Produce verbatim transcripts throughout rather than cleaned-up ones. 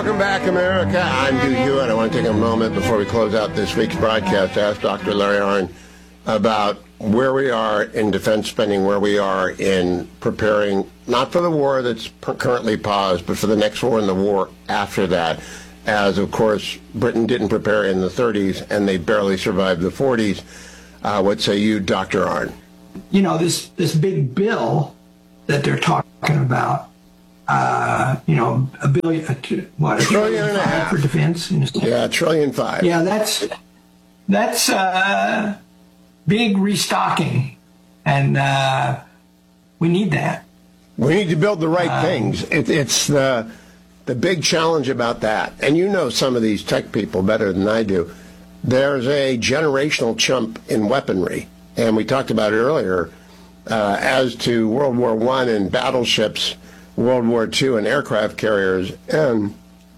Welcome back, America. I'm Hugh Hewitt. I want to take a moment before we close out this week's broadcast to ask Doctor Larry Arnn about where we are in defense spending, where we are in preparing, not for the war that's currently paused, but for the next war and the war after that, as, of course, Britain didn't prepare in the thirties, and they barely survived the forties. Uh, what say you, Doctor Arnn? You know, this, this big bill that they're talking about, Uh, you know, a billion, a, what, a trillion, trillion and a half for defense? Yeah, a trillion five. Yeah, that's that's uh, big restocking, and uh, we need that. We need to build the right um, things. It, it's the the big challenge about that. And you know some of these tech people better than I do. There's a generational jump in weaponry, and we talked about it earlier. Uh, as to World War One and battleships, World War Two and aircraft carriers, and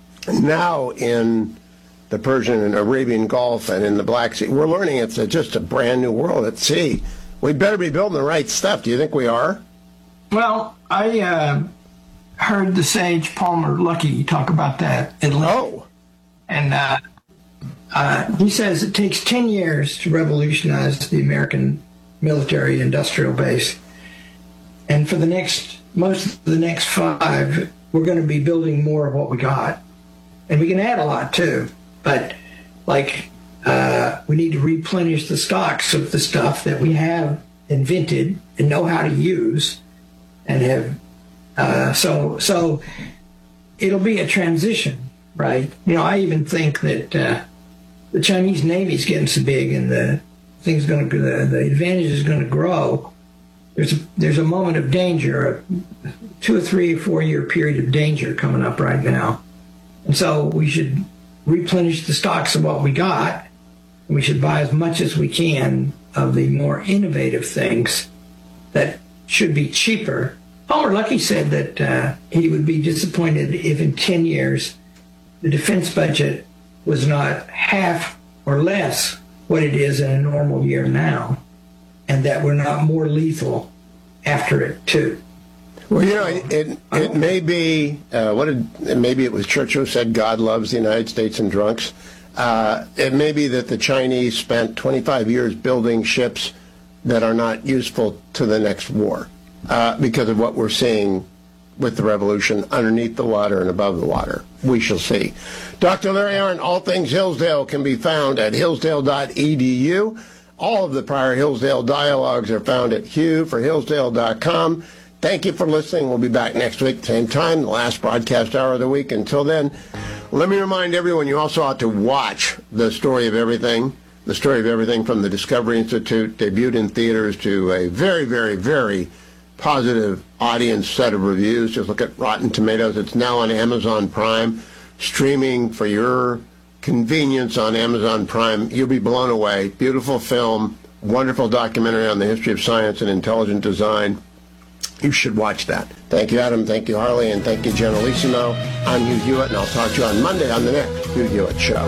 now in the Persian and Arabian Gulf and in the Black Sea. We're learning it's a, just a brand new world at sea. We better be building the right stuff. Do you think we are? Well, I uh, heard the sage Palmer Luckey talk about that at length. Oh. And uh, uh, he says it takes ten years to revolutionize the American military industrial base. And for the next most of the next five, we're going to be building more of what we got. And we can add a lot, too. But, like, uh, we need to replenish the stocks of the stuff that we have invented and know how to use. And have, uh, so, so it'll be a transition, right? You know, I even think that uh, the Chinese Navy's getting so big and the thing's going to, the, the advantage is going to grow. There's a, there's a moment of danger, a two or three or four year period of danger coming up right now. And so we should replenish the stocks of what we got. And we should buy as much as we can of the more innovative things that should be cheaper. Palmer Luckey said that uh, he would be disappointed if in ten years the defense budget was not half or less what it is in a normal year now, and that we're not more lethal after it, too. Well, you know, it it, it may be, uh, what did, maybe it was Churchill said, God loves the United States and drunks. Uh, it may be that the Chinese spent twenty-five years building ships that are not useful to the next war uh, because of what we're seeing with the revolution underneath the water and above the water. We shall see. Doctor Larry Arnn, all things Hillsdale can be found at hillsdale dot e d u. All of the prior Hillsdale dialogues are found at hugh for hillsdale dot com. Thank you for listening. We'll be back next week, same time, the last broadcast hour of the week. Until then, let me remind everyone you also ought to watch The Story of Everything. The Story of Everything from the Discovery Institute, debuted in theaters to a very, very, very positive audience set of reviews. Just look at Rotten Tomatoes. It's now on Amazon Prime, streaming for your convenience on Amazon Prime. You'll be blown away. Beautiful film, wonderful documentary on the history of science and intelligent design. You should watch that. Thank you, Adam. Thank you, Harley. And thank you, Generalissimo. I'm Hugh Hewitt, and I'll talk to you on Monday on the next Hugh Hewitt Show.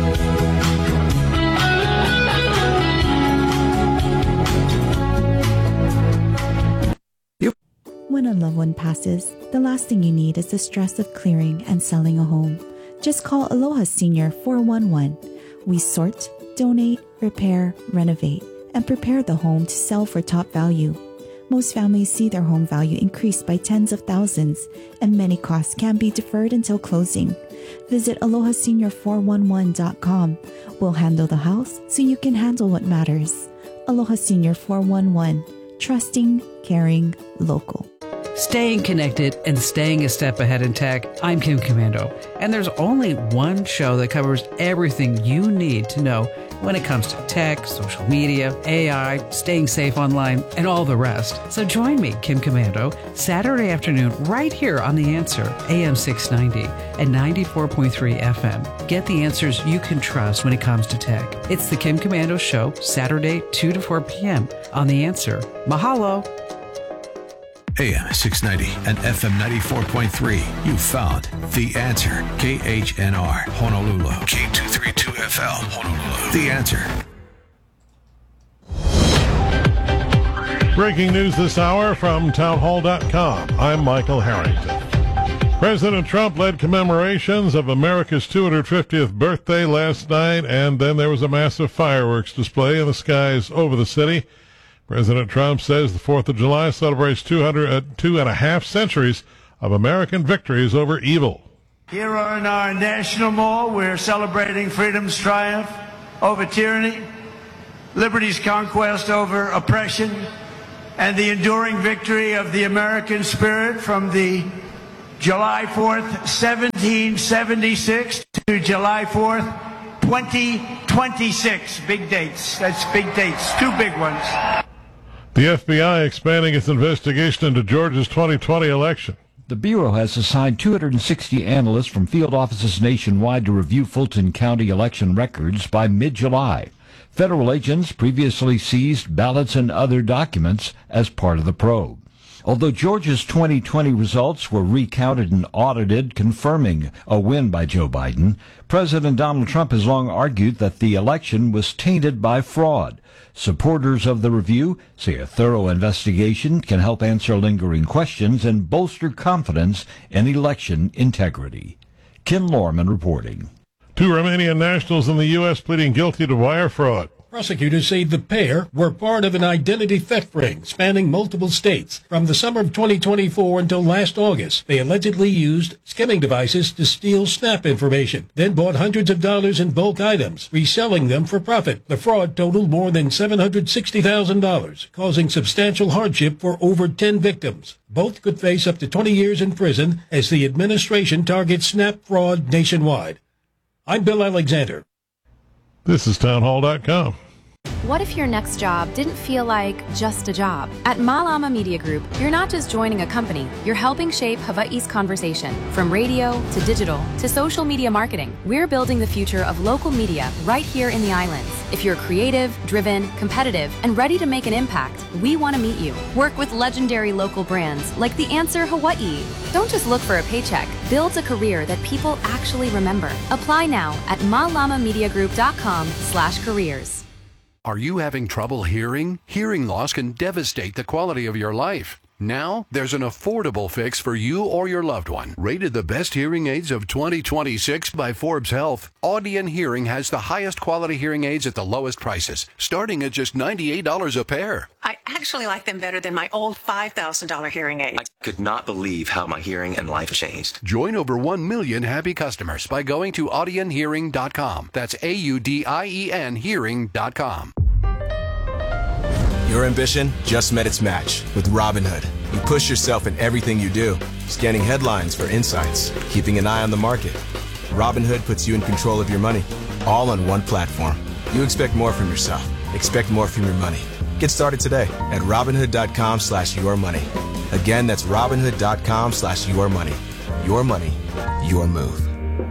When a loved one passes, the last thing you need is the stress of clearing and selling a home. Just call Aloha Senior four one one. We sort, donate, repair, renovate, and prepare the home to sell for top value. Most families see their home value increase by tens of thousands, and many costs can be deferred until closing. Visit aloha senior four one one dot com. We'll handle the house so you can handle what matters. Aloha Senior four one one. Trusting, caring, local. Staying connected and staying a step ahead in tech, I'm Kim Komando. And there's only one show that covers everything you need to know when it comes to tech, social media, A I, staying safe online, and all the rest. So join me, Kim Komando, Saturday afternoon right here on The Answer, A M six ninety and ninety-four point three F M. Get the answers you can trust when it comes to tech. It's The Kim Komando Show, Saturday, two to four p.m. on The Answer. Mahalo! A M six ninety and F M ninety-four point three. You found The Answer. K H N R, Honolulu. K two thirty-two F L, Honolulu. The Answer. Breaking news this hour from townhall dot com. I'm Michael Harrington. President Trump led commemorations of America's two hundred fiftieth birthday last night, and then there was a massive fireworks display in the skies over the city. President Trump says the fourth of July celebrates two hundred, uh, two and a half centuries of American victories over evil. Here on our National Mall, we're celebrating freedom's triumph over tyranny, liberty's conquest over oppression, and the enduring victory of the American spirit from the July fourth, seventeen seventy-six to July fourth, twenty twenty-six. Big dates. That's big dates. Two big ones. The F B I expanding its investigation into Georgia's twenty twenty election. The Bureau has assigned two hundred sixty analysts from field offices nationwide to review Fulton County election records by mid-July. Federal agents previously seized ballots and other documents as part of the probe. Although Georgia's twenty twenty results were recounted and audited, confirming a win by Joe Biden, President Donald Trump has long argued that the election was tainted by fraud. Supporters of the review say a thorough investigation can help answer lingering questions and bolster confidence in election integrity. Ken Lorman reporting. Two Romanian nationals in the U S pleading guilty to wire fraud. Prosecutors say the pair were part of an identity theft ring spanning multiple states. From the summer of twenty twenty-four until last August, they allegedly used skimming devices to steal SNAP information, then bought hundreds of dollars in bulk items, reselling them for profit. The fraud totaled more than seven hundred sixty thousand dollars, causing substantial hardship for over ten victims. Both could face up to twenty years in prison as the administration targets SNAP fraud nationwide. I'm Bill Alexander. This is townhall dot com. What if your next job didn't feel like just a job? At Malama Media Group, you're not just joining a company, you're helping shape Hawaii's conversation. From radio to digital to social media marketing, we're building the future of local media right here in the islands. If you're creative, driven, competitive, and ready to make an impact, we want to meet you. Work with legendary local brands like The Answer Hawaii. Don't just look for a paycheck. Build a career that people actually remember. Apply now at malamamediagroup.com slash careers. Are you having trouble hearing? Hearing loss can devastate the quality of your life. Now, there's an affordable fix for you or your loved one. Rated the best hearing aids of twenty twenty-six by Forbes Health, Audion Hearing has the highest quality hearing aids at the lowest prices, starting at just ninety-eight dollars a pair. I actually like them better than my old five thousand dollars hearing aids. I could not believe how my hearing and life changed. Join over one million happy customers by going to audion hearing dot com. That's A U D I E N hearing dot com. Your ambition just met its match with Robinhood. You push yourself in everything you do, scanning headlines for insights, keeping an eye on the market. Robinhood puts you in control of your money, all on one platform. You expect more from yourself. Expect more from your money. Get started today at Robinhood.com slash your money. Again, that's Robinhood.com slash your money. Your money, your move.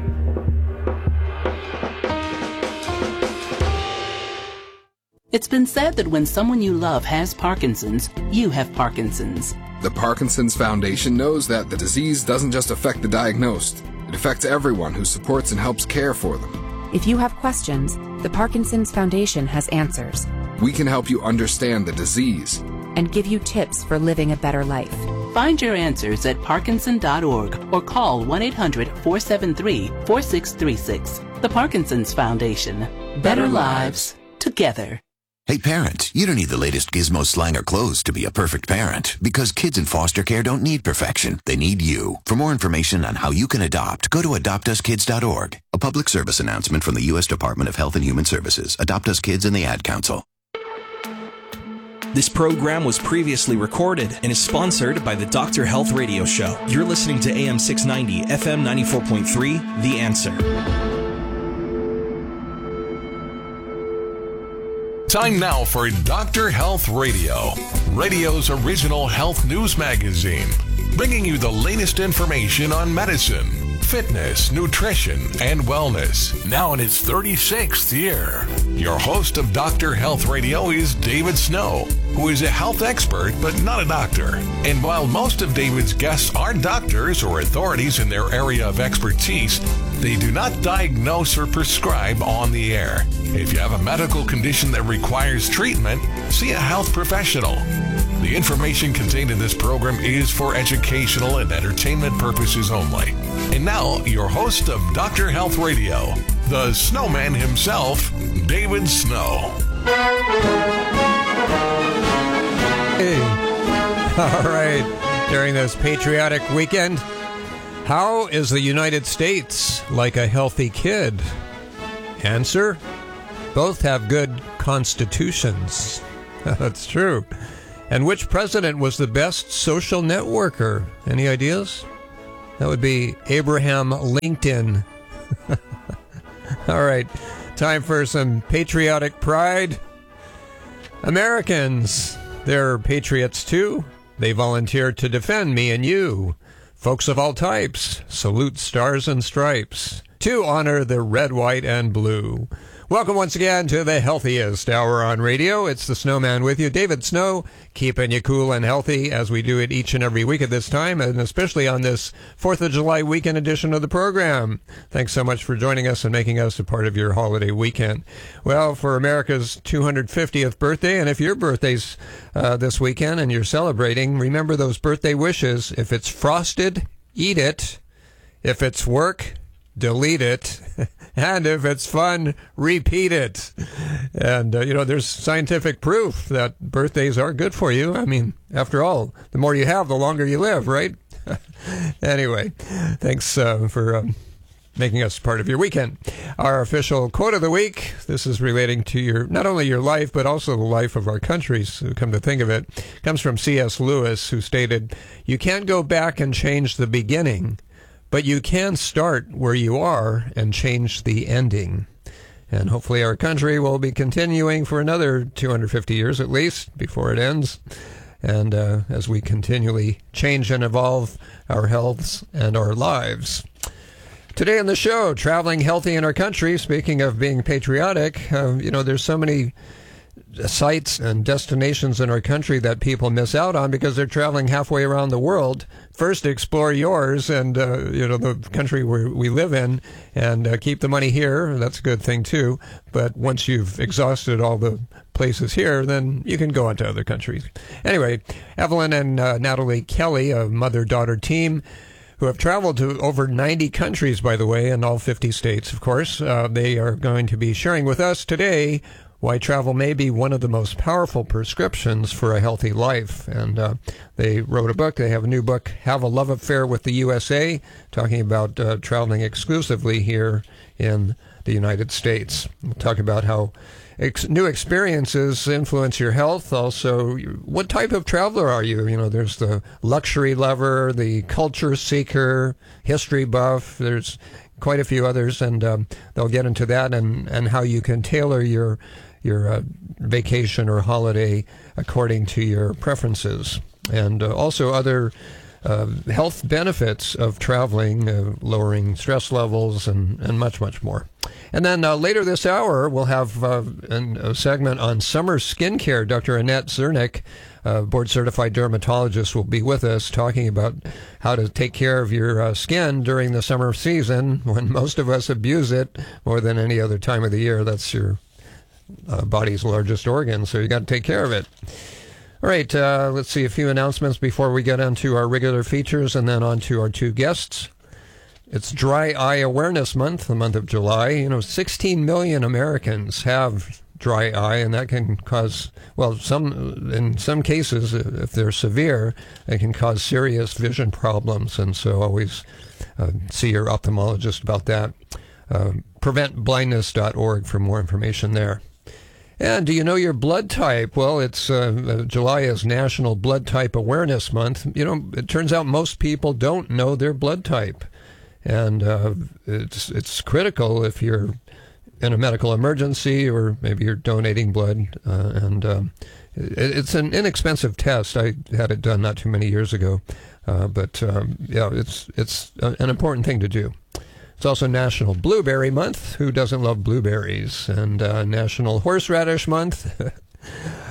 It's been said that when someone you love has Parkinson's, you have Parkinson's. The Parkinson's Foundation knows that the disease doesn't just affect the diagnosed. It affects everyone who supports and helps care for them. If you have questions, the Parkinson's Foundation has answers. We can help you understand the disease and give you tips for living a better life. Find your answers at parkinson dot org or call one eight hundred four seven three four six three six. The Parkinson's Foundation. Better, better lives together. Hey parents, you don't need the latest gizmo slang or clothes to be a perfect parent, because kids in foster care don't need perfection. They need you. For more information on how you can adopt, go to adopt us kids dot org. A public service announcement from the U S Department of Health and Human Services, Adopt Us Kids, and the Ad Council. This program was previously recorded and is sponsored by the Doctor Health Radio Show. You're listening to A M six ninety, F M ninety-four point three, The Answer. Time now for Doctor Health Radio, radio's original health news magazine, bringing you the latest information on medicine, fitness, nutrition, and wellness. Now in its thirty-sixth year. Your host of Doctor Health Radio is David Snow, who is a health expert but not a doctor. And while most of David's guests are doctors or authorities in their area of expertise, they do not diagnose or prescribe on the air. If you have a medical condition that requires treatment, see a health professional. The information contained in this program is for educational and entertainment purposes only. And now, your host of Doctor Health Radio, the snowman himself, David Snow. Hey. All right. During this patriotic weekend, how is the United States like a healthy kid? Answer: both have good constitutions. That's true. And which president was the best social networker? Any ideas? That would be Abraham Lincoln. All right, time for some patriotic pride. Americans, they're patriots too. They volunteer to defend me and you. Folks of all types, salute stars and stripes to honor the red, white, and blue. Welcome once again to the healthiest hour on radio. It's the Snowman with you, David Snow, keeping you cool and healthy as we do it each and every week at this time, and especially on this fourth of July weekend edition of the program. Thanks so much for joining us and making us a part of your holiday weekend. Well, for America's two hundred fiftieth birthday, and if your birthday's uh, this weekend and you're celebrating, remember those birthday wishes. If it's frosted, eat it. If it's work, delete it. And if it's fun, repeat it. And, uh, you know, there's scientific proof that birthdays are good for you. I mean, after all, the more you have, the longer you live, right? Anyway, thanks uh, for um, making us part of your weekend. Our official quote of the week, this is relating to your not only your life, but also the life of our countries, come to think of it, comes from C S Lewis, who stated, "You can't go back and change the beginning, but you can start where you are and change the ending." And hopefully our country will be continuing for another two hundred fifty years at least before it ends. And uh, as we continually change and evolve our healths and our lives. Today on the show, traveling healthy in our country. Speaking of being patriotic, uh, you know, there's so many sites and destinations in our country that people miss out on because they're traveling halfway around the world. First, explore yours and, uh, you know, the country where we live in, and uh, keep the money here. That's a good thing, too. But once you've exhausted all the places here, then you can go on to other countries. Anyway, Evelyn and uh, Natalie Kelly, a mother-daughter team, who have traveled to over ninety countries, by the way, in all fifty states, of course. Uh, they are going to be sharing with us today why travel may be one of the most powerful prescriptions for a healthy life. And uh, they wrote a book. They have a new book, Have a Love Affair with the U S A, talking about uh, traveling exclusively here in the United States. We'll talk about how ex- new experiences influence your health. Also, what type of traveler are you? You know, there's the luxury lover, the culture seeker, history buff. There's quite a few others, and um, they'll get into that and, and how you can tailor your your uh, vacation or holiday according to your preferences, and uh, also other uh, health benefits of traveling, uh, lowering stress levels, and, and much, much more. And then uh, later this hour, we'll have uh, an, a segment on summer skincare. Doctor Annette Zernick, uh, board-certified dermatologist, will be with us talking about how to take care of your uh, skin during the summer season when most of us abuse it more than any other time of the year. That's your uh, body's largest organ, so you got to take care of it. All right, uh, let's see a few announcements before we get onto our regular features and then on to our two guests. It's Dry Eye Awareness Month, the month of July. You know, sixteen million Americans have dry eye, and that can cause, well, some in some cases, if they're severe, it can cause serious vision problems. And so always uh, see your ophthalmologist about that. Uh, prevent blindness dot org for more information there. And do you know your blood type? Well, it's uh, July is National Blood Type Awareness Month. You know, it turns out most people don't know their blood type. And uh, it's it's critical if you're in a medical emergency or maybe you're donating blood. Uh, and um, it, it's an inexpensive test. I had it done not too many years ago. Uh, but, um, yeah, it's it's an important thing to do. It's also National Blueberry Month. Who doesn't love blueberries? And uh, National Horseradish Month.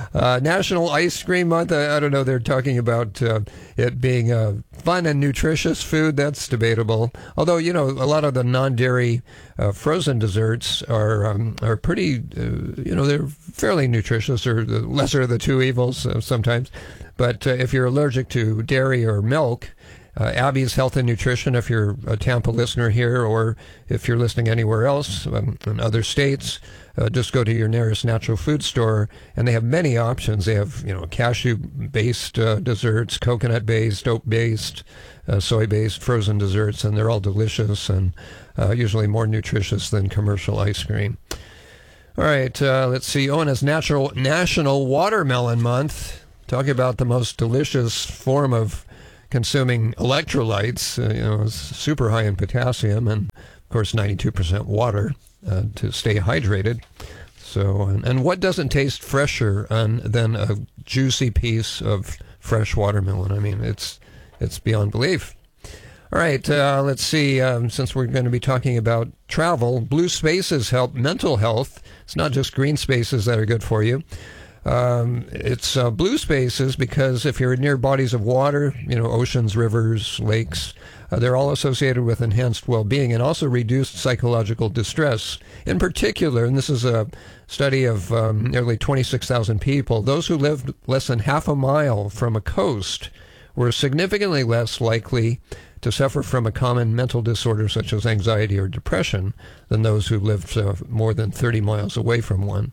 Uh, National Ice Cream Month, I, I don't know, they're talking about uh, it being a fun and nutritious food. That's debatable. Although, you know, a lot of the non-dairy uh, frozen desserts are um, are pretty, uh, you know, they're fairly nutritious, or the lesser of the two evils uh, sometimes. But uh, if you're allergic to dairy or milk, Uh, Abby's Health and Nutrition, if you're a Tampa listener here, or if you're listening anywhere else um, in other states, uh, just go to your nearest natural food store, and they have many options. They have, you know, cashew-based uh, desserts, coconut-based, oat-based, uh, soy-based frozen desserts, and they're all delicious and uh, usually more nutritious than commercial ice cream. All right, uh, let's see. Oh, and it's Natural National Watermelon Month. Talking about the most delicious form of consuming electrolytes, uh, you know, it's super high in potassium, and of course ninety-two percent water uh, to stay hydrated. So, and, and what doesn't taste fresher um, than a juicy piece of fresh watermelon? I mean, it's it's beyond belief. All right, uh, let's see. Um, since we're going to be talking about travel, blue spaces help mental health. It's not just green spaces that are good for you. Um, it's uh, blue spaces because if you're near bodies of water, you know, oceans, rivers, lakes, uh, they're all associated with enhanced well-being and also reduced psychological distress. In particular, and this is a study of um, nearly twenty-six thousand people, those who lived less than half a mile from a coast were significantly less likely to suffer from a common mental disorder such as anxiety or depression than those who lived uh, more than thirty miles away from one.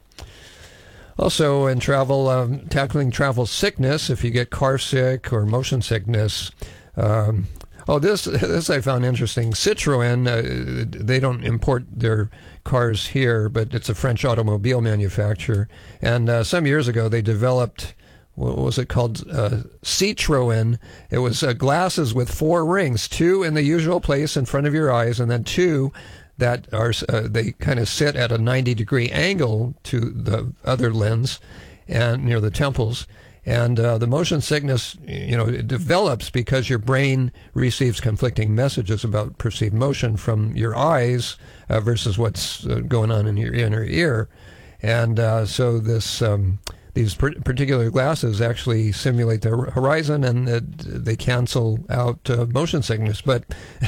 Also, in travel, um, tackling travel sickness, if you get car sick or motion sickness. Um, oh, this this I found interesting. Citroën, uh, they don't import their cars here, but it's a French automobile manufacturer. And uh, some years ago, they developed, what was it called? Uh, Citroën. It was uh, glasses with four rings, two in the usual place in front of your eyes, and then two that are, uh, they kind of sit at a ninety degree angle to the other lens and near the temples. And uh, the motion sickness, you know, it develops because your brain receives conflicting messages about perceived motion from your eyes uh, versus what's uh, going on in your inner ear. And uh, so this, um, these particular glasses actually simulate the horizon, and uh, they cancel out uh, motion sickness. But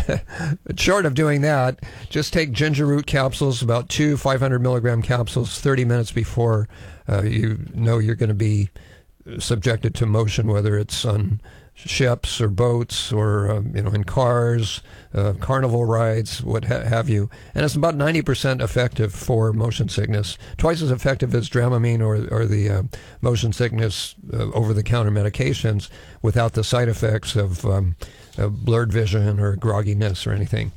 short of doing that, just take ginger root capsules, about two five hundred milligram capsules, thirty minutes before uh, you know you're going to be subjected to motion, whether it's on ships or boats or uh, you know, in cars, uh, carnival rides, what ha- have you. And it's about ninety percent effective for motion sickness, twice as effective as Dramamine or, or the uh, motion sickness uh, over-the-counter medications without the side effects of um, uh, blurred vision or grogginess or anything.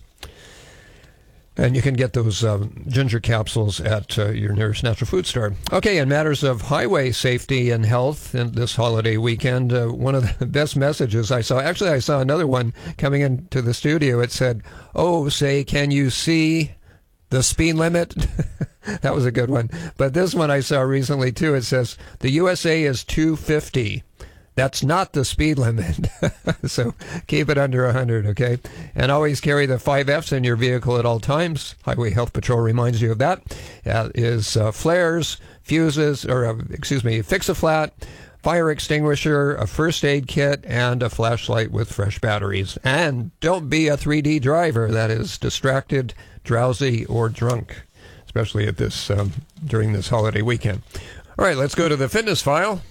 And you can get those um, ginger capsules at uh, your nearest natural food store. Okay, in matters of highway safety and health in this holiday weekend, uh, one of the best messages I saw, actually I saw another one coming into the studio. It said, oh, say, can you see the speed limit? That was a good one. But this one I saw recently, too. It says, the U S A is two fifty. That's not the speed limit. So keep it under one hundred, okay? And always carry the five F's in your vehicle at all times. Highway Health Patrol reminds you of that. Uh, is uh, flares, fuses, or uh, excuse me, fix-a-flat, fire extinguisher, a first aid kit, and a flashlight with fresh batteries. And don't be a three D driver, that is distracted, drowsy, or drunk, especially at this um, during this holiday weekend. All right, let's go to the fitness file.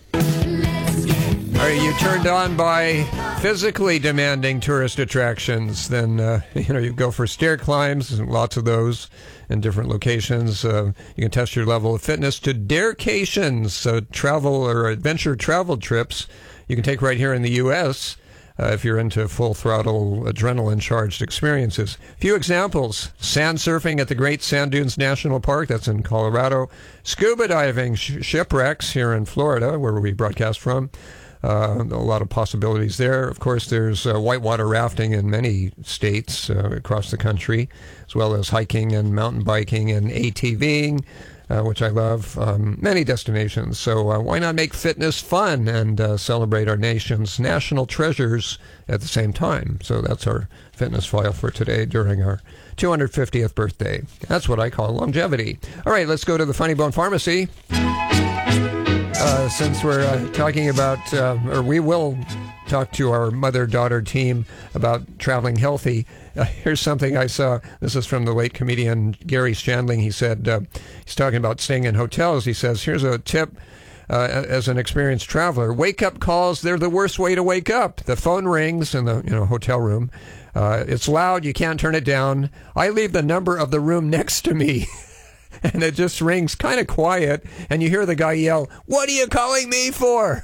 Are you turned on by physically demanding tourist attractions? Then uh, you know you go for stair climbs, lots of those in different locations. Uh, you can test your level of fitness to Darecations, so travel or adventure travel trips you can take right here in the U S Uh, if you're into full throttle, adrenaline charged experiences. Few examples: sand surfing at the Great Sand Dunes National Park, that's in Colorado; scuba diving, sh- shipwrecks here in Florida, where we broadcast from. Uh, a lot of possibilities there. Of course, there's uh, whitewater rafting in many states uh, across the country, as well as hiking and mountain biking and ATVing, uh, which I love. Um, many destinations. So uh, why not make fitness fun and uh, celebrate our nation's national treasures at the same time? So that's our fitness file for today during our two hundred fiftieth birthday. That's what I call longevity. All right, let's go to the Funny Bone Pharmacy. uh, since we're uh, talking about, uh, or we will talk to our mother-daughter team about traveling healthy. Uh, here's something I saw. This is from the late comedian Gary Shandling. He said, uh, he's talking about staying in hotels. He says, here's a tip uh, as an experienced traveler. Wake-up calls, they're the worst way to wake up. The phone rings in the you know hotel room. Uh, it's loud. You can't turn it down. I leave the number of the room next to me. And it just rings kind of quiet. And you hear the guy yell, "What are you calling me for?"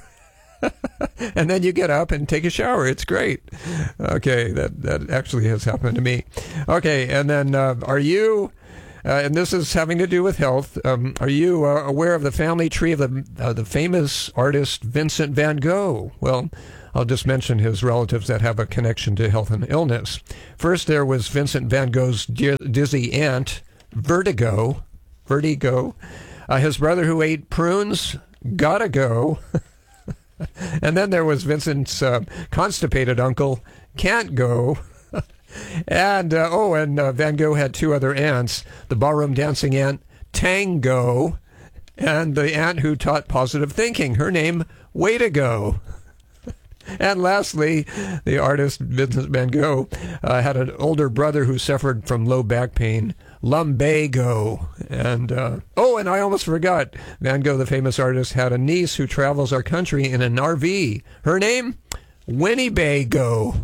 And then you get up and take a shower. It's great. Okay, that, that actually has happened to me. Okay, and then uh, are you, uh, and this is having to do with health, um, are you uh, aware of the family tree of the, uh, the famous artist Vincent van Gogh? Well, I'll just mention his relatives that have a connection to health and illness. First, there was Vincent van Gogh's di- dizzy aunt, Vertigo. Vertigo. Uh, his brother who ate prunes, gotta go. And then there was Vincent's uh, constipated uncle, can't go. and, uh, oh, and uh, Van Gogh had two other aunts, the ballroom dancing aunt, Tango, and the aunt who taught positive thinking, her name, Way to Go. And lastly, the artist Vincent van Gogh uh, had an older brother who suffered from low back pain, lumbago. And, uh, oh, and I almost forgot, Van Gogh, the famous artist, had a niece who travels our country in an R V. Her name? Winnebago.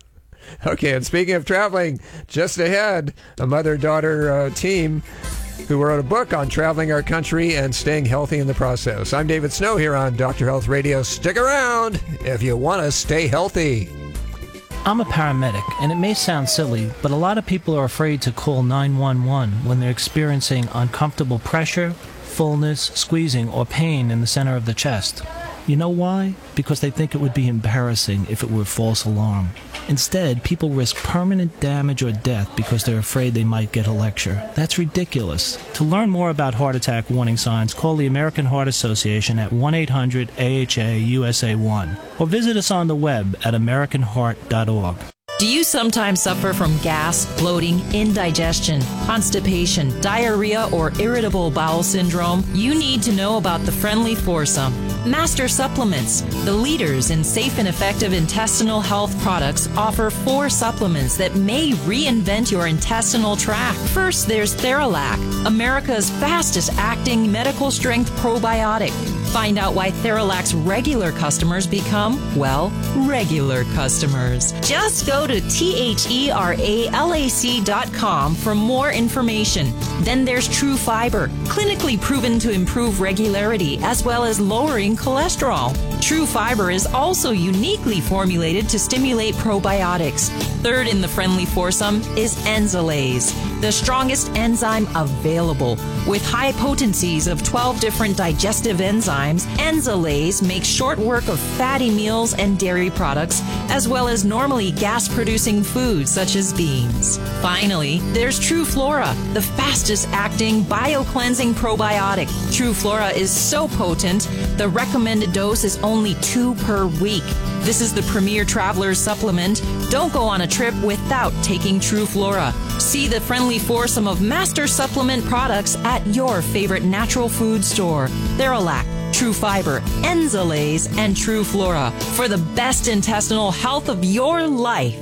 Okay, and speaking of traveling, just ahead, a mother-daughter uh, team who wrote a book on traveling our country and staying healthy in the process. I'm David Snow here on Doctor Health Radio. Stick around if you want to stay healthy. I'm a paramedic, and it may sound silly, but a lot of people are afraid to call nine one one when they're experiencing uncomfortable pressure, fullness, squeezing, or pain in the center of the chest. You know why? Because they think it would be embarrassing if it were a false alarm. Instead, people risk permanent damage or death because they're afraid they might get a lecture. That's ridiculous. To learn more about heart attack warning signs, call the American Heart Association at one eight hundred A H A U S A one or visit us on the web at american heart dot org. Do you sometimes suffer from gas, bloating, indigestion, constipation, diarrhea, or irritable bowel syndrome? You need to know about the Friendly Foursome. Master Supplements, the leaders in safe and effective intestinal health products, offer four supplements that may reinvent your intestinal tract. First, there's Theralac, America's fastest acting medical strength probiotic. Find out why Theralac's regular customers become, well, regular customers. Just go to T H E R A L A C dot com for more information. Then there's True Fiber, clinically proven to improve regularity as well as lowering cholesterol. True Fiber is also uniquely formulated to stimulate probiotics. Third in the Friendly Foursome is Enzalase, the strongest enzyme available. With high potencies of twelve different digestive enzymes, Enzalase makes short work of fatty meals and dairy products, as well as normally gas-producing foods such as beans. Finally, there's True Flora, the fastest-acting bio-cleansing probiotic. True Flora is so potent, the recommended dose is only two per week. This is the premier traveler's supplement. Don't go on a trip without taking True Flora. See the Friendly Foursome of Master Supplement products at your favorite natural food store. Theralac, True Fiber, Enzalase, and True Flora for the best intestinal health of your life.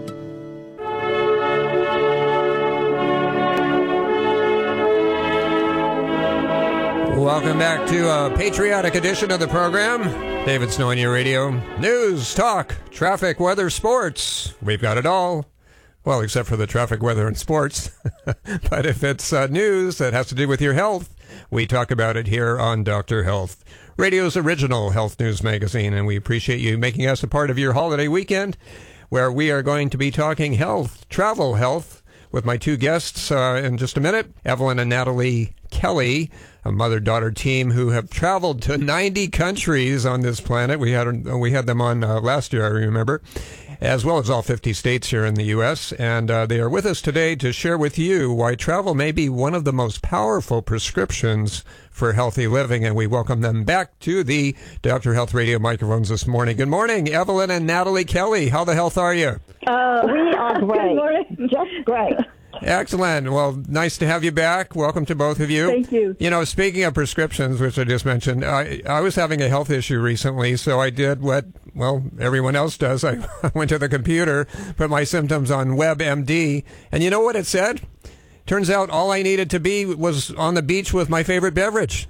Welcome back to a patriotic edition of the program. David Snow on your radio. News, talk, traffic, weather, sports. We've got it all. Well, except for the traffic, weather, and sports. But if it's uh, news that has to do with your health, we talk about it here on Doctor Health, radio's original health news magazine. And we appreciate you making us a part of your holiday weekend, where we are going to be talking health, travel health, with my two guests uh, in just a minute, Evelyn and Natalie Kelly, a mother-daughter team who have traveled to ninety countries on this planet. We had we had them on uh, last year, I remember, as well as all fifty states here in the U S And uh, they are with us today to share with you why travel may be one of the most powerful prescriptions for healthy living. And we welcome them back to the Doctor Health Radio microphones this morning. Good morning, Evelyn and Natalie Kelly. How the health are you? Uh, we are great. Just great. Excellent. Well, nice to have you back. Welcome to both of you. Thank you. You know, speaking of prescriptions, which I just mentioned, I, I was having a health issue recently, so I did what, well, everyone else does. I went to the computer, put my symptoms on WebMD, and you know what it said? Turns out all I needed to be was on the beach with my favorite beverage.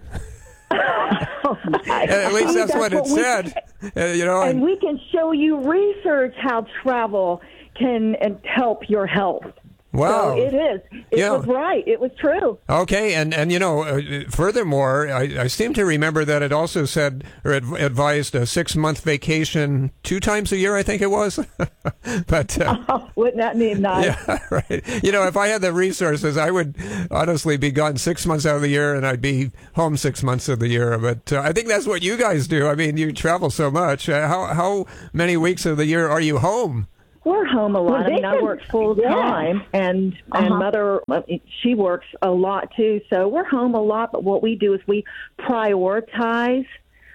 Oh, At least that's, that's what, what it said. Can, uh, you know, and, and we can show you research how travel can uh, help your health. Wow. So it is. It yeah. was right. It was true. Okay, and, and you know, uh, furthermore, I, I seem to remember that it also said, or ad- advised a six-month vacation two times a year, I think it was. But uh, oh, wouldn't that be nice? Yeah, right. You know, if I had the resources, I would honestly be gone six months out of the year, and I'd be home six months of the year. But uh, I think that's what you guys do. I mean, you travel so much. Uh, how, how many weeks of the year are you home? We're home a lot. Well, I mean, I work full time, yeah. and and uh-huh. Mother, she works a lot too. So we're home a lot. But what we do is we prioritize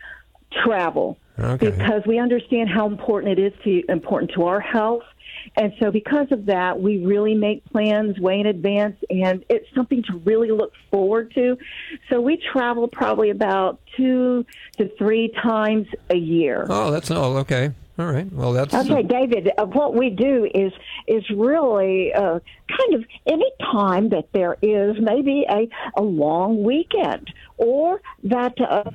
travel okay. because we understand how important it is to important to our health, and so because of that, we really make plans way in advance, and it's something to really look forward to. So we travel probably about two to three times a year. Oh, that's all okay. All right. Well, that's okay, David. Uh, what we do is is really uh, kind of any time that there is maybe a, a long weekend, or that, uh,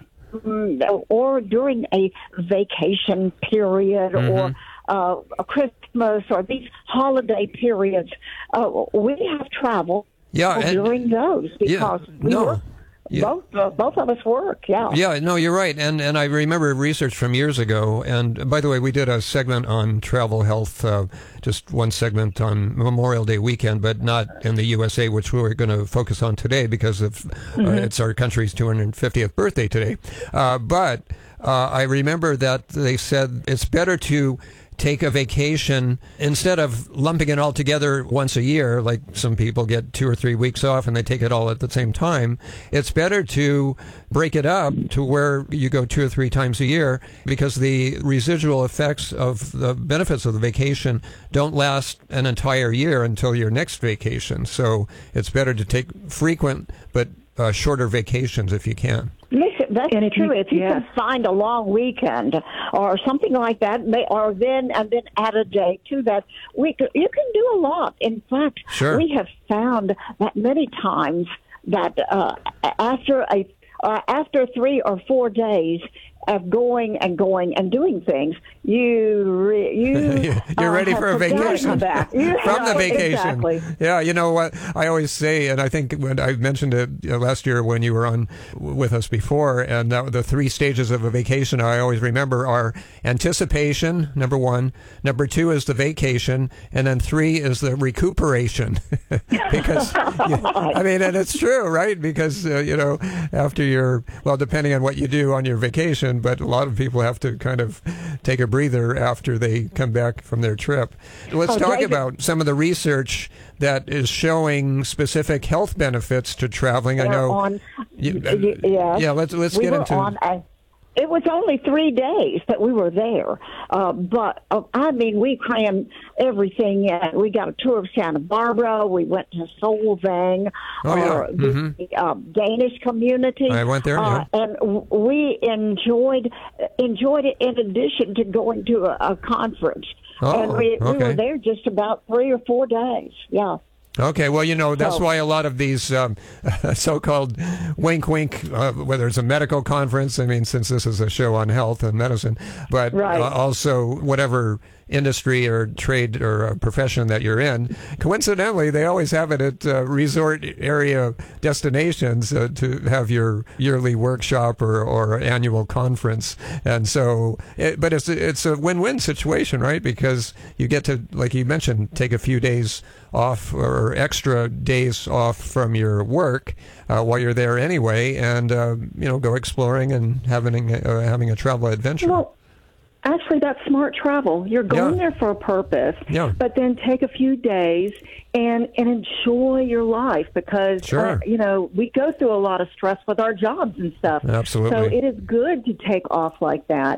or during a vacation period, mm-hmm. or uh, a Christmas, or these holiday periods. Uh, we have travel yeah, and, during those because yeah, we no. work. Yeah. Both uh, both of us work, yeah. Yeah, no, you're right. And and I remember research from years ago. And by the way, we did a segment on travel health, uh, just one segment on Memorial Day weekend, but not in the U S A, which we're going to focus on today because of mm-hmm. uh, it's our country's two hundred fiftieth birthday today. Uh, but uh, I remember that they said it's better to take a vacation instead of lumping it all together once a year, like some people get two or three weeks off and they take it all at the same time. It's better to break it up to where you go two or three times a year because the residual effects of the benefits of the vacation don't last an entire year until your next vacation. So it's better to take frequent but uh, shorter vacations if you can. Listen, that's and if true. You, if you yeah. can find a long weekend or something like that, or then and then add a day to that, we could, you can do a lot. In fact, sure. we have found that many times that uh, after a uh, after three or four days of going and going and doing things, you re, you you're uh, ready for a vacation back. from know, the vacation. Exactly. Yeah, you know what I always say, and I think when I mentioned it you know, last year when you were on with us before, and that, the three stages of a vacation I always remember are anticipation, number one, number two is the vacation, and then three is the recuperation. Because you, I mean, and it's true, right? Because uh, you know, after your well, depending on what you do on your vacation. But a lot of people have to kind of take a breather after they come back from their trip. Let's oh, talk David. about some of the research that is showing specific health benefits to traveling. We're I know. On, you, yeah, yeah. Let's let's we get were into. On a, it was only three days that we were there, uh, but uh, I mean, we crammed everything in. We got a tour of Santa Barbara. We went to Solvang, oh, yeah. uh, mm-hmm. the uh, Danish community. I went there, uh, yeah. and w- we enjoyed enjoyed it. In addition to going to a, a conference, oh, and we, okay. we were there just about three or four days. Yeah. Okay, well, you know, that's so, why a lot of these um, so-called wink-wink, uh, whether it's a medical conference, I mean, since this is a show on health and medicine, but right. uh, also whatever industry or trade or uh, profession that you're in, coincidentally, they always have it at uh, resort area destinations uh, to have your yearly workshop or, or annual conference. And so, it, but it's, it's a win-win situation, right? Because you get to, like you mentioned, take a few days off or extra days off from your work uh, while you're there anyway, and uh, you know, go exploring and having uh, having a travel adventure. Well, actually, that's smart travel. You're going yeah. there for a purpose, yeah. but then take a few days and and enjoy your life because sure. uh, you know, we go through a lot of stress with our jobs and stuff. Absolutely. So it is good to take off like that.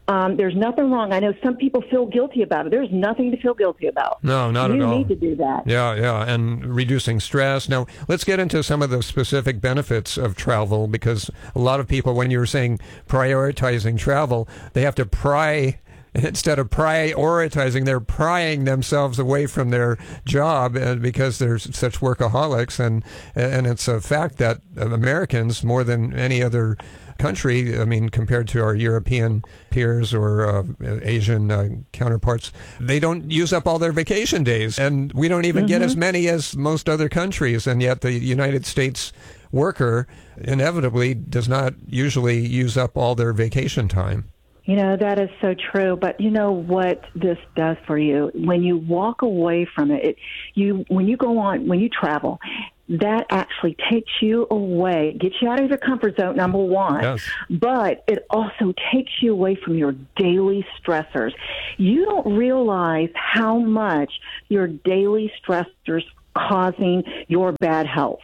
Um, there's nothing wrong. I know some people feel guilty about it. There's nothing to feel guilty about. No, not you at all. You need to do that. Yeah, yeah, and reducing stress. Now, let's get into some of the specific benefits of travel, because a lot of people, when you were saying prioritizing travel, they have to pry. Instead of prioritizing, they're prying themselves away from their job uh, because they're such workaholics. And, and it's a fact that Americans, more than any other country, I mean, compared to our European peers or uh, Asian uh, counterparts, they don't use up all their vacation days. And we don't even mm-hmm. get as many as most other countries. And yet the United States worker inevitably does not usually use up all their vacation time. You know, that is so true. But you know what this does for you? When you walk away from it, it you when you go on, when you travel, that actually takes you away, gets you out of your comfort zone, number one. Yes. But it also takes you away from your daily stressors. You don't realize how much your daily stressors causing your bad health.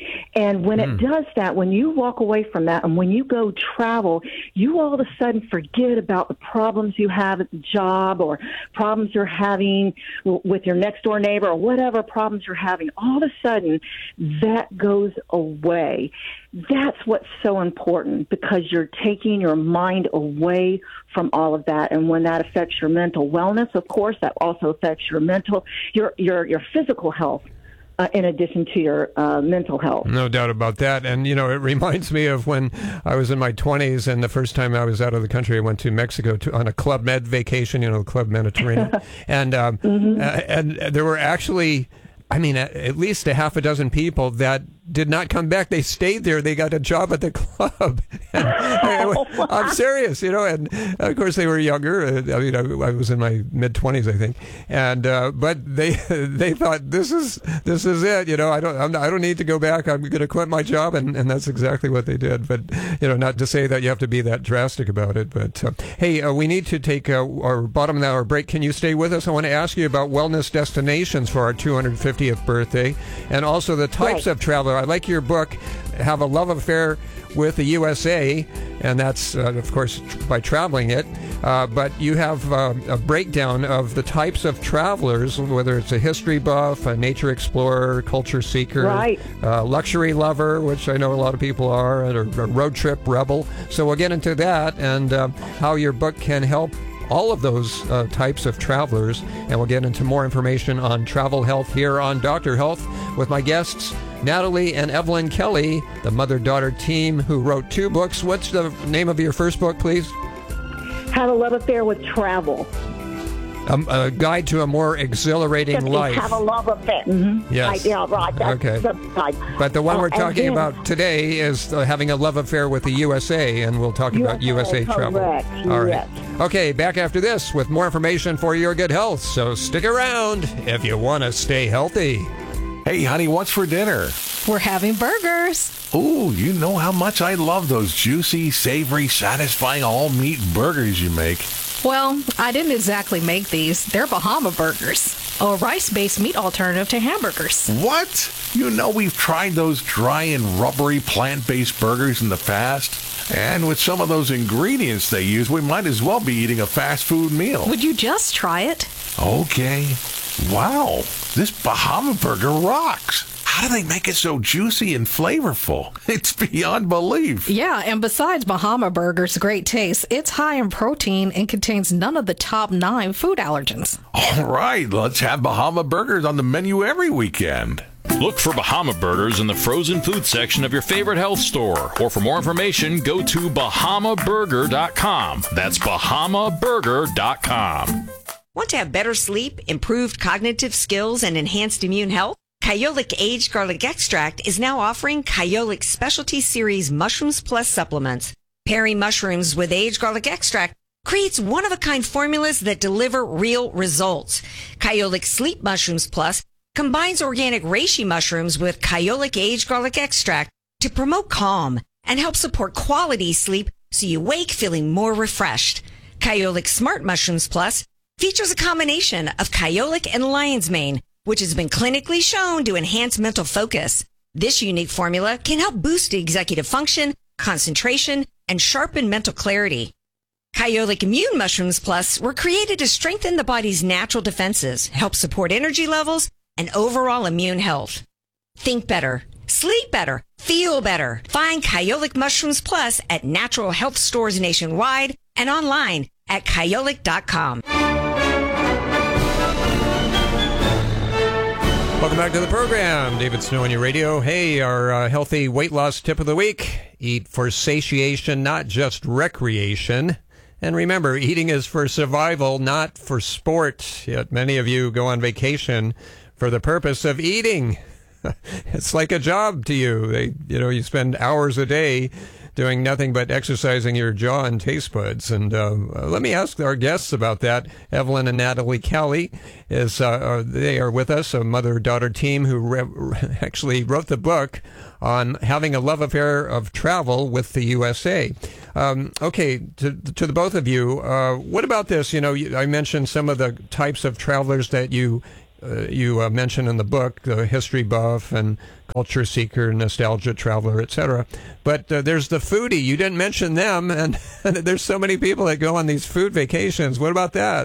And when mm. it does that, when you walk away from that and when you go travel, you all of a sudden forget about the problems you have at the job or problems you're having with your next door neighbor or whatever problems you're having. All of a sudden, that goes away. That's what's so important, because you're taking your mind away from all of that. And when that affects your mental wellness, of course, that also affects your mental, your your your physical health. Uh, in addition to your uh, mental health. No doubt about that. And, you know, it reminds me of when I was in my twenties and the first time I was out of the country, I went to Mexico to, on a Club Med vacation, you know, Club Mediterranean. and, um, mm-hmm. uh, and there were actually, I mean, at least a half a dozen people that did not come back. They stayed there. They got a job at the club. And, oh, wow. I'm serious, you know. And of course, they were younger. I mean, I, I was in my mid twenties, I think. And uh, but they they thought this is this is it. You know, I don't I'm, I don't need to go back. I'm going to quit my job, and, and that's exactly what they did. But you know, not to say that you have to be that drastic about it. But uh, hey, uh, we need to take uh, our bottom of the hour break. Can you stay with us? I want to ask you about wellness destinations for our two hundred fiftieth birthday, and also the types right. of travel. I like your book, Have a Love Affair with the U S A, and that's, uh, of course, tr- by traveling it. Uh, but you have uh, a breakdown of the types of travelers, whether it's a history buff, a nature explorer, culture seeker, right. uh, luxury lover, which I know a lot of people are, or a road trip rebel. So we'll get into that and uh, how your book can help all of those uh, types of travelers. And we'll get into more information on travel health here on Doctor Health with my guests, Natalie and Evelyn Kelly, the mother-daughter team who wrote two books. What's the name of your first book, please? Have a Love Affair with Travel. Um, a guide to a more exhilarating Just life. Have a love affair. Mm-hmm. Yes. Right, yeah, right. That's okay. the type. But the one Uh, we're and talking then- about today is uh, having a love affair with the U S A, and we'll talk about U S A travel. correct, All right. yes. Okay, back after this with more information for your good health. So stick around if you want to stay healthy. Hey, honey, what's for dinner? We're having burgers. Ooh, you know how much I love those juicy, savory, satisfying all-meat burgers you make. Well, I didn't exactly make these. They're Bahama Burgers, a rice-based meat alternative to hamburgers. What? You know we've tried those dry and rubbery plant-based burgers in the past. And with some of those ingredients they use, we might as well be eating a fast food meal. Would you just try it? Okay. Wow, this Bahama Burger rocks. How do they make it so juicy and flavorful? It's beyond belief. Yeah, and besides Bahama Burger's great taste, it's high in protein and contains none of the top nine food allergens. All right, let's have Bahama Burgers on the menu every weekend. Look for Bahama Burgers in the frozen food section of your favorite health store. Or for more information, go to bahama burger dot com. That's bahama burger dot com. Want to have better sleep, improved cognitive skills, and enhanced immune health? Kyolic Aged Garlic Extract is now offering Kyolic Specialty Series Mushrooms Plus supplements. Pairing mushrooms with aged garlic extract creates one-of-a-kind formulas that deliver real results. Kyolic Sleep Mushrooms Plus combines organic reishi mushrooms with Kyolic Aged Garlic Extract to promote calm and help support quality sleep so you wake feeling more refreshed. Kyolic Smart Mushrooms Plus features a combination of kyolic and lion's mane, which has been clinically shown to enhance mental focus. This unique formula can help boost executive function, concentration, and sharpen mental clarity. Kyolic Immune Mushrooms Plus were created to strengthen the body's natural defenses, help support energy levels, and overall immune health. Think better, sleep better, feel better. Find Kyolic Mushrooms Plus at natural health stores nationwide and online at kyolic dot com. Welcome back to the program. David Snow on your radio. Hey, our uh, healthy weight loss tip of the week. Eat for satiation, not just recreation. And remember, eating is for survival, not for sport. Yet many of you go on vacation for the purpose of eating. It's like a job to you. They, you know, you spend hours a day doing nothing but exercising your jaw and taste buds. And uh, let me ask our guests about that. Evelyn and Natalie Kelly, is uh, are, they are with us, a mother-daughter team who re- actually wrote the book on having a love affair of travel with the U S A. Um, okay, to, to the both of you, uh, what about this? You know, I mentioned some of the types of travelers that you Uh, you uh, mentioned in the book, the history buff and culture seeker, nostalgia traveler, et cetera. But uh, there's the foodie. You didn't mention them, and there's so many people that go on these food vacations. What about that?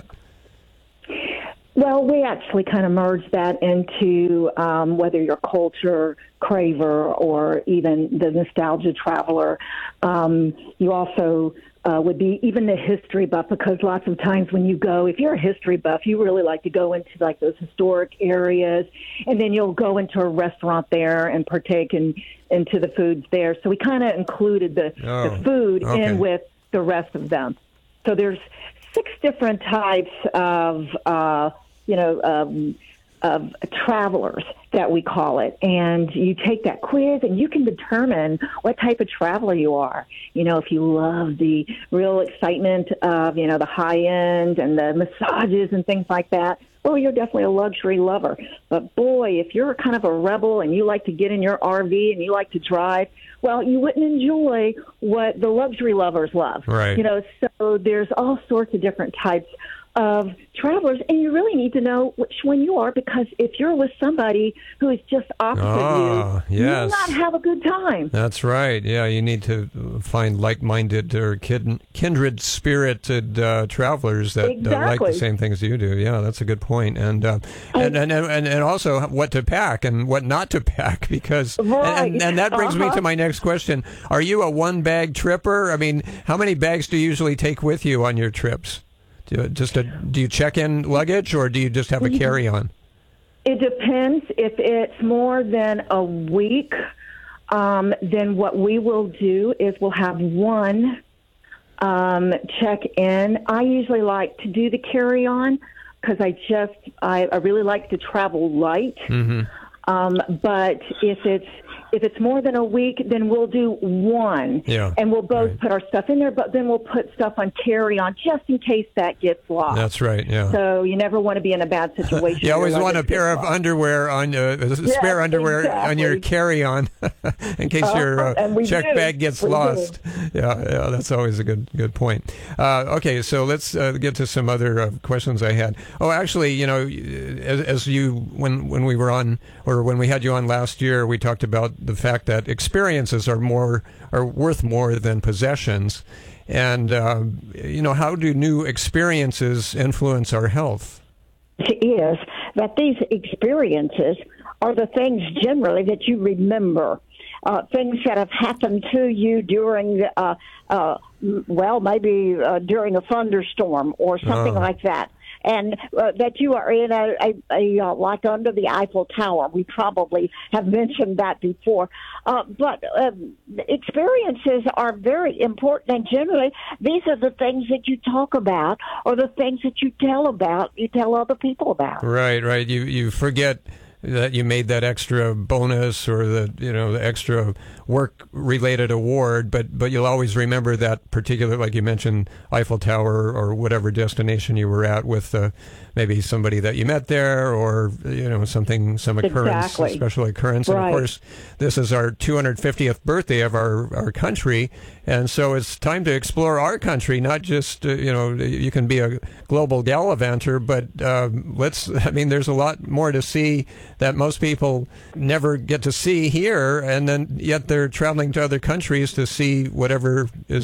Well, we actually kind of merged that into um, whether you're a culture craver or even the nostalgia traveler. Um, you also uh, would be even the history buff, because lots of times when you go, if you're a history buff, you really like to go into like those historic areas, and then you'll go into a restaurant there and partake in into the foods there. So we kind of included the, oh, the food okay. in with the rest of them. So there's six different types of uh, you know, um, of travelers that we call it. And you take that quiz and you can determine what type of traveler you are. You know, if you love the real excitement of, you know, the high end and the massages and things like that, well, you're definitely a luxury lover. But boy, if you're kind of a rebel and you like to get in your R V and you like to drive, well, you wouldn't enjoy what the luxury lovers love. Right. You know, so there's all sorts of different types of travelers, and you really need to know which one you are, because if you're with somebody who is just opposite oh, you, yes. you'll not have a good time. That's right. Yeah, you need to find like-minded or kin- kindred-spirited uh, travelers that exactly. uh, like the same things you do. Yeah, that's a good point. And, uh, and, and, and and also what to pack and what not to pack, because right. and, and, and that brings uh-huh. me to my next question. Are you a one-bag tripper? I mean, how many bags do you usually take with you on your trips? Do you, just a, do you check in luggage, or do you just have a carry-on? It depends. If it's more than a week, um, then what we will do is we'll have one um, check-in. I usually like to do the carry-on because I just I, I really like to travel light. Mm-hmm. Um, but if it's if it's more than a week, then we'll do one, yeah, and we'll both right. put our stuff in there. But then we'll put stuff on carry-on just in case that gets lost. That's right. Yeah. So you never want to be in a bad situation. You always want a pair of lost. underwear on uh, yes, spare underwear exactly. on your carry-on in case uh, your uh, check do. bag gets we lost. Do. Yeah, yeah, that's always a good good point. Uh, okay, so let's uh, get to some other uh, questions I had. Oh, actually, you know, as, as you when when we were on or when we had you on last year, we talked about the fact that experiences are more are worth more than possessions, and uh, you know, how do new experiences influence our health? It is that these experiences are the things generally that you remember, uh, things that have happened to you during, uh, uh, well, maybe uh, during a thunderstorm or something Oh. like that. And uh, that you are in a, a, a uh, like under the Eiffel Tower. We probably have mentioned that before. Uh, but uh, experiences are very important, and generally these are the things that you talk about or the things that you tell about, you tell other people about. Right, right. You you forget that you made that extra bonus or the you know the extra work related award, but but you'll always remember that particular, like you mentioned, Eiffel Tower or whatever destination you were at with uh, maybe somebody that you met there, or you know something some occurrence, Exactly. a special occurrence. Right. And of course, this is our two hundred fiftieth birthday of our our country, and so it's time to explore our country. Not just uh, you know you can be a global gallivanter, but uh, let's. I mean, there's a lot more to see that most people never get to see here, and then yet they're traveling to other countries to see whatever is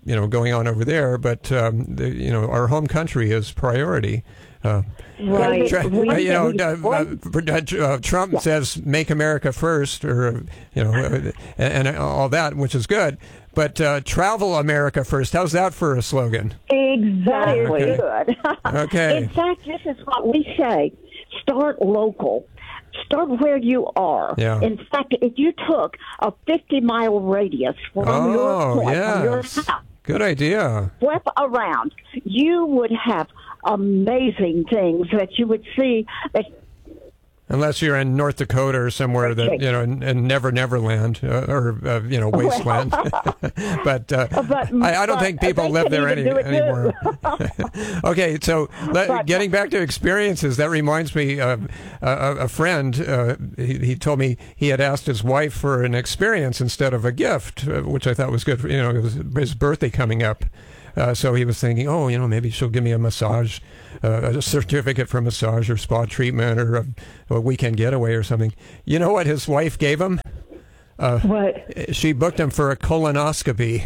you know, going on over there, but um, the, you know, our home country is priority. Uh, Right. Tra- We- you know, we- uh, uh, uh, Trump Yeah. says "Make America First," or you know, uh, and, and all that, which is good. But uh, "Travel America First." How's that for a slogan? Exactly. Okay. Good. Okay. In fact, this is what we say: start local. Start where you are. Yeah. In fact, if you took a fifty-mile radius from your Oh, point, from your yes. house, Good idea. swept around, you would have amazing things that you would see that Unless you're in North Dakota or somewhere that, you know, in, in Never Never Land, uh, or, uh, you know, wasteland. but, uh, But- I, I don't but think people they live can there any, even do it too. anymore. Okay, so let, But- getting back to experiences, that reminds me of uh, a, a friend. Uh, he, he told me he had asked his wife for an experience instead of a gift, uh, which I thought was good. For, you know, it was his birthday coming up. Uh, so he was thinking, oh, you know, maybe she'll give me a massage, uh, a certificate for massage or spa treatment or a, a weekend getaway or something. You know what his wife gave him? Uh, what? She booked him for a colonoscopy.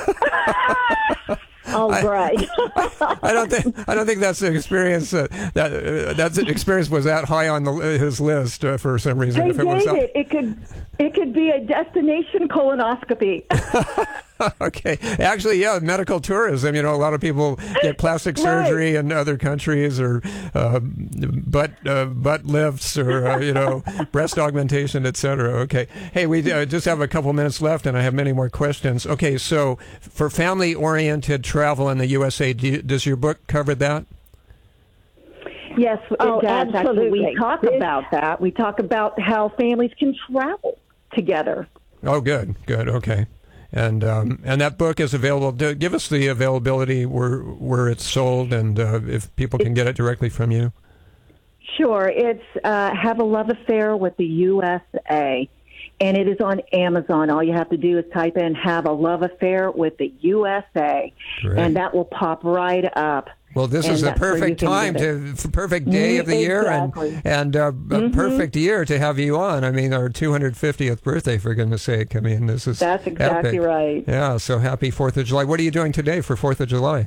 Oh, right. I, I don't think I don't think that's the experience uh, that uh, that experience was that high on the, his list uh, for some reason. Hey, if it was David, it could it could be a destination colonoscopy. Okay. Actually, yeah, medical tourism. You know, a lot of people get plastic surgery in other countries, or uh, butt uh, butt lifts, or uh, you know, breast augmentation, et cetera. Okay. Hey, we uh, just have a couple minutes left, and I have many more questions. Okay, so for family-oriented travel in the U S A, do you, does your book cover that? Yes, it Oh, does. Actually, absolutely. we talk This- about that. We talk about how families can travel together. Oh, good, good, okay. And um, and that book is available. Do, give us the availability where where it's sold, and uh, if people can get it directly from you. Sure. It's uh, Have a Love Affair with the U S A, and it is on Amazon. All you have to do is type in Have a Love Affair with the U S A, Great. and that will pop right up. Well, this And is the that's where you perfect can time get it. to f- perfect day of the year, Exactly. and and uh, a Mhm. perfect year to have you on. I mean, our two hundred fiftieth birthday, for goodness sake. I mean, this is That's exactly epic. right. Yeah. So happy Fourth of July. What are you doing today for Fourth of July?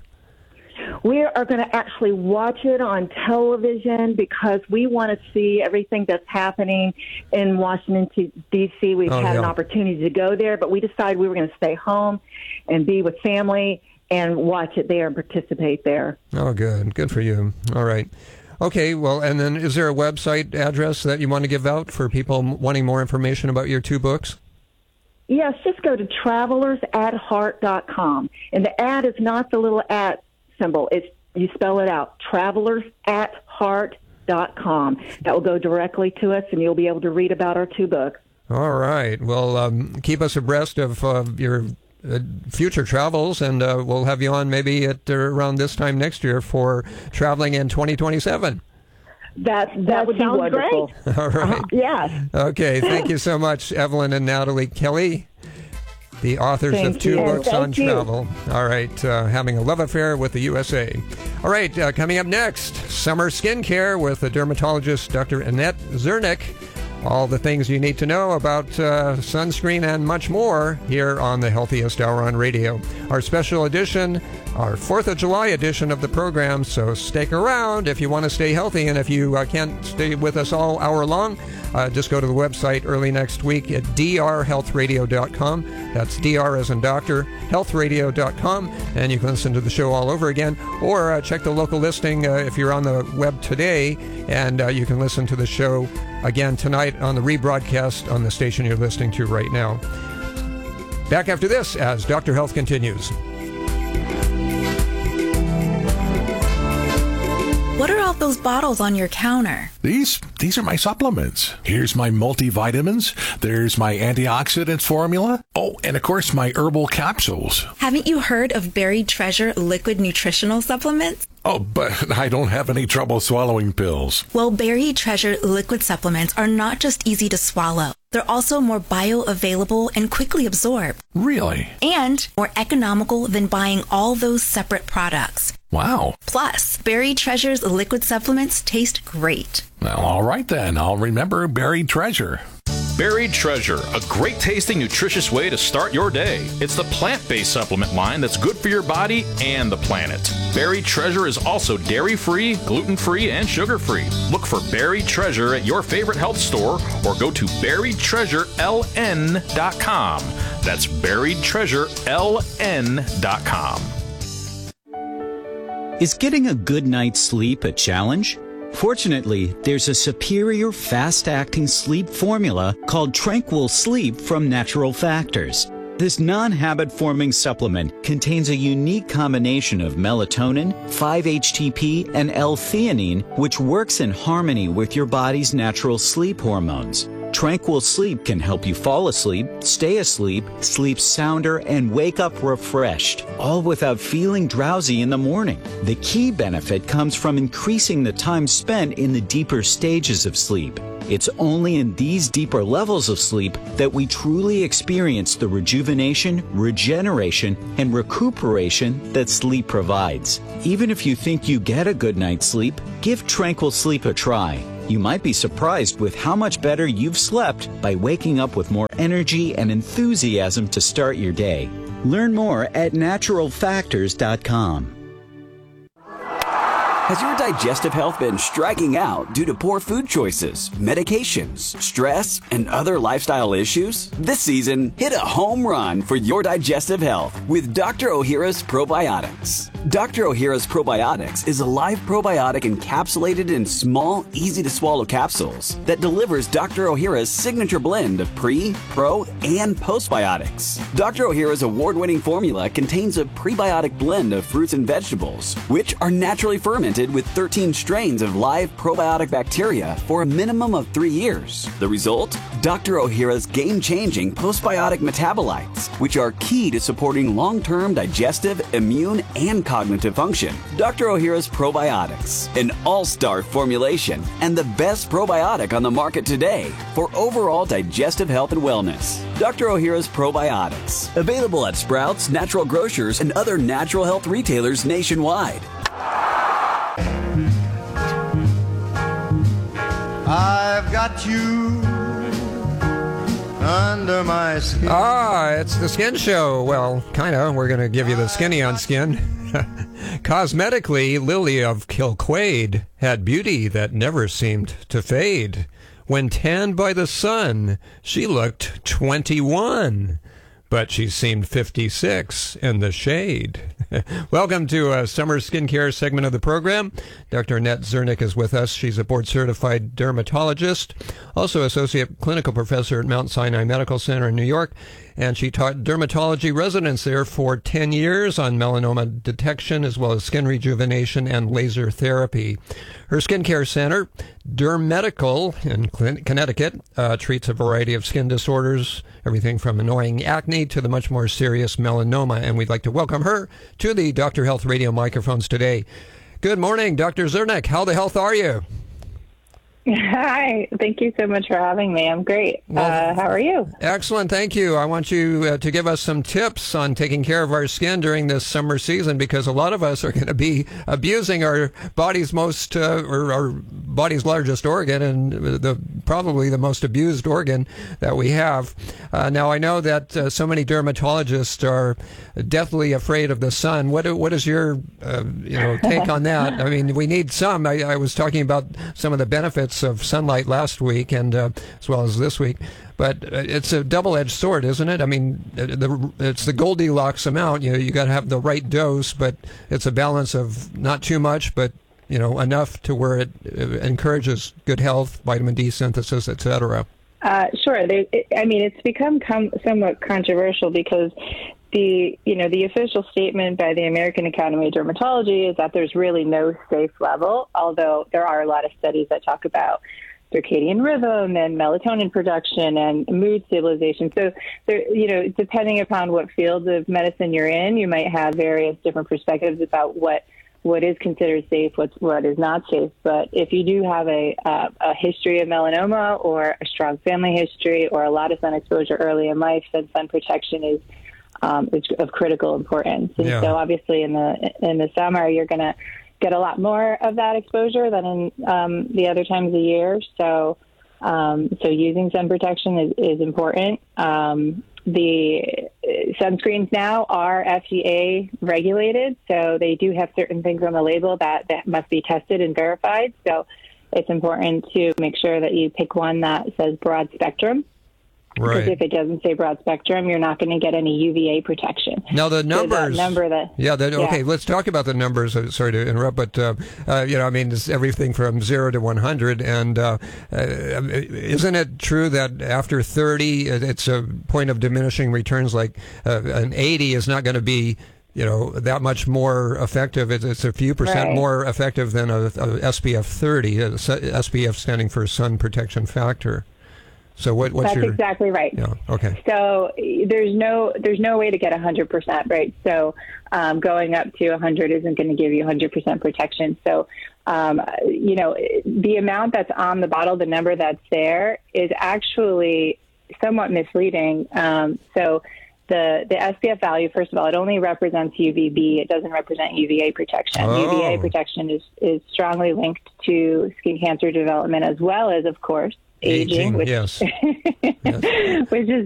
We are going to actually watch it on television because we want to see everything that's happening in Washington, D C We've Oh, had an yeah. opportunity to go there, but we decided we were going to stay home and be with family and watch it there and participate there. Oh, good. Good for you. All right. Okay. Well, and then is there a website address that you want to give out for people m- wanting more information about your two books? Yes, just go to travelers at heart dot com. And the at is not the little at symbol. It's you spell it out, travelers at heart dot com. That will go directly to us, and you'll be able to read about our two books. All right. Well, um, keep us abreast of uh, your uh, future travels, and uh, we'll have you on maybe at uh, around this time next year for traveling in twenty twenty-seven. That that, That would be sounds wonderful. great. All right. Uh-huh. Yes. Okay. Thank you so much, Evelyn and Natalie Kelly, the authors Thank of two you. books Thank on you. travel. All right. Uh, having a love affair with the U S A. All right. Uh, coming up next, summer skincare with the dermatologist, Doctor Annette Zernick. All the things you need to know about uh, sunscreen and much more here on the Healthiest Hour on Radio. Our special edition, our fourth of July edition of the program, so stick around if you want to stay healthy, and if you uh, can't stay with us all hour long, uh, just go to the website early next week at d r health radio dot com. That's D R as in doctor, health radio dot com, and you can listen to the show all over again, or uh, check the local listing uh, if you're on the web today, and uh, you can listen to the show again tonight on the rebroadcast on the station you're listening to right now. Back after this as Doctor Health continues. What are all those bottles on your counter? These these are my supplements. Here's my multivitamins. There's my antioxidant formula. Oh, and of course my herbal capsules. Haven't you heard of Buried Treasure liquid nutritional supplements? Oh, but I don't have any trouble swallowing pills. Well, Buried Treasure liquid supplements are not just easy to swallow. They're also more bioavailable and quickly absorbed. Really? And more economical than buying all those separate products. Wow. Plus, Buried Treasure's liquid supplements taste great. Well, all right then. I'll remember Buried Treasure. Buried Treasure, a great tasting, nutritious way to start your day. It's the plant-based supplement line that's good for your body and the planet. Buried Treasure is also dairy-free, gluten-free, and sugar-free. Look for Buried Treasure at your favorite health store or go to buried treasure l n dot com. That's buried treasure l n dot com. Is getting a good night's sleep a challenge? Fortunately, there's a superior fast-acting sleep formula called Tranquil Sleep from Natural Factors. This non-habit-forming supplement contains a unique combination of melatonin, five H T P, and L-theanine, which works in harmony with your body's natural sleep hormones. Tranquil Sleep can help you fall asleep, stay asleep, sleep sounder, and wake up refreshed, all without feeling drowsy in the morning. The key benefit comes from increasing the time spent in the deeper stages of sleep. It's only in these deeper levels of sleep that we truly experience the rejuvenation, regeneration, and recuperation that sleep provides. Even if you think you get a good night's sleep, give Tranquil Sleep a try. You might be surprised with how much better you've slept by waking up with more energy and enthusiasm to start your day. Learn more at natural factors dot com. Has your digestive health been striking out due to poor food choices, medications, stress, and other lifestyle issues? This season, hit a home run for your digestive health with Doctor Ohhira's Probiotics. Doctor Ohhira's Probiotics is a live probiotic encapsulated in small, easy-to-swallow capsules that delivers Doctor Ohhira's signature blend of pre, pro, and postbiotics. Doctor Ohhira's award-winning formula contains a prebiotic blend of fruits and vegetables, which are naturally fermented with thirteen strains of live probiotic bacteria for a minimum of three years. The result? Doctor Ohhira's game-changing postbiotic metabolites, which are key to supporting long-term digestive, immune, and cognitive function. Doctor Ohhira's Probiotics, an all-star formulation and the best probiotic on the market today for overall digestive health and wellness. Doctor Ohhira's Probiotics, available at Sprouts, Natural Grocers, and other natural health retailers nationwide. I've got you under my skin. Ah, it's the Skin Show. Well, kind of. We're going to give you the skinny on skin. Cosmetically, Lily of Kilquade had beauty that never seemed to fade. When tanned by the sun, she looked twenty-one. But she seemed fifty-six in the shade. Welcome to a summer skincare segment of the program. Doctor Annette Zernick is with us. She's a board-certified dermatologist, also associate clinical professor at Mount Sinai Medical Center in New York, and she taught dermatology residents there for ten years on melanoma detection as well as skin rejuvenation and laser therapy. Her skincare center, Derm Medical in Connecticut, uh, treats a variety of skin disorders, everything from annoying acne to the much more serious melanoma, and we'd like to welcome her to the Doctor Health Radio microphones today. Good morning, Doctor Zernick. How the health are you? Hi. Thank you so much for having me. I'm great. Well, uh, how are you? Excellent. Thank you. I want you uh, to give us some tips on taking care of our skin during this summer season, because a lot of us are going to be abusing our body's most, uh, or our body's largest organ, and the probably the most abused organ that we have. Uh, now, I know that uh, so many dermatologists are deathly afraid of the sun. What What is your uh, you know take on that? I mean, we need some. I, I was talking about some of the benefits of sunlight last week and uh, as well as this week, but it's a double-edged sword, isn't it? I mean, the, it's the Goldilocks amount. You know, you got to have the right dose, but it's a balance of not too much, but you know, enough to where it, it encourages good health, vitamin D synthesis, et cetera. Uh, sure. There, it, I mean, it's become com- somewhat controversial because the you know the official statement by the American Academy of Dermatology is that there's really no safe level, although there are a lot of studies that talk about circadian rhythm and melatonin production and mood stabilization. So, there, you know, depending upon what field of medicine you're in, you might have various different perspectives about what what is considered safe, what's, what is not safe. But if you do have a, uh, a history of melanoma or a strong family history or a lot of sun exposure early in life, then sun protection is um, is of critical importance. And yeah. so obviously in the in the summer, you're going to get a lot more of that exposure than in um, the other times of the year. So Um, so using sun protection is, is important. Um, the sunscreens now are F D A regulated, so they do have certain things on the label that, that must be tested and verified. So it's important to make sure that you pick one that says broad spectrum. Right. Because if it doesn't say broad spectrum, you're not going to get any U V A protection. Now the numbers. So that number that. Yeah. The, okay. Yeah. Let's talk about the numbers. Uh, sorry to interrupt, but uh, uh, you know, I mean, it's everything from zero to one hundred, and uh, uh, isn't it true that after thirty, it's a point of diminishing returns? Like uh, an eighty is not going to be, you know, that much more effective. It's, it's a few percent Right. more effective than a, a S P F thirty. A, S P F standing for sun protection factor. So what, what's That's your... exactly right. Yeah, okay. So there's no there's no way to get one hundred percent, right? So um, going up to one hundred isn't going to give you one hundred percent protection. So, um, you know, the amount that's on the bottle, the number that's there, is actually somewhat misleading. Um, so the, the S P F value, first of all, it only represents U V B. It doesn't represent U V A protection. Oh. U V A protection is, is strongly linked to skin cancer development as well as, of course, aging, Aging, which, yes. yes. which is